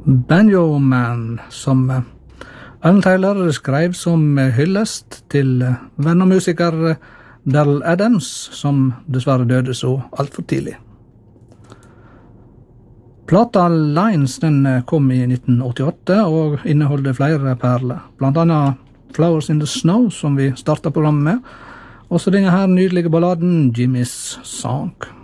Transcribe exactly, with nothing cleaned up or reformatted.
Banjo Man, som Alan Taylor skrev som hyllest til venn og musiker Darrell Adams, som dessverre døde så alt for tidlig. Plata Lines den kom i nitten åttiåtte og inneholder flere perler, blant annet Flowers in the Snow, som vi startet programmet med, og så denne her nydelige balladen Jimmy's Song.